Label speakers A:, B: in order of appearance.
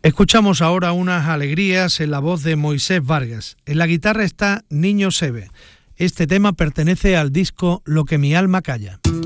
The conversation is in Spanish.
A: Escuchamos ahora unas alegrías en la voz de Moisés Vargas. En la guitarra está Niño Sebe. Este tema pertenece al disco Lo que mi alma calla.